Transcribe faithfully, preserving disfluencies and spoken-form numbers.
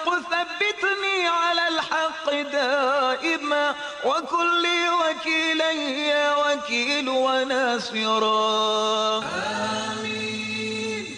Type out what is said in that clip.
الحق ثبتني على الحق دائما وكن لي وكيلا يا وكيل وناصرا. آمين.